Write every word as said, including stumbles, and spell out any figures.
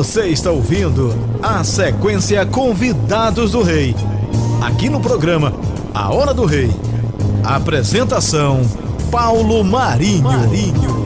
Você está ouvindo a sequência Convidados do Rei, aqui no programa A Hora do Rei. Apresentação: Paulo Marinho. Marinho.